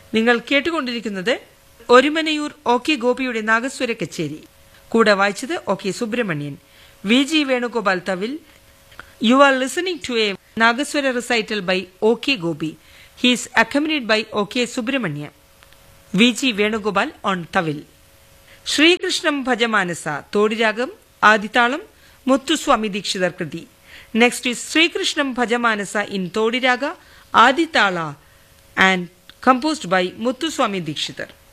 നിങ്ങൾ കേട്ടുകൊണ്ടിരിക്കുന്നത് ഒരുമനയൂർ OK ഗോപിയുടെ നാഗസ്വര കച്ചേരി. കൂടെ വായിച്ചത് OK Subramanian. VG Venugopal thavil. You are listening to a Nagaswara recital by OK Gopi. He is accompanied by OK Subramanya. VG Venugopal on Tavil. Shri Krishnam Bhajamanasa, Todiragam, Aditalam, Muthuswami Dikshidhar Kriti. Next is Shri Krishnam Bhajamanasa in Todiraga, Aditala and composed by Muthuswami Dikshidhar.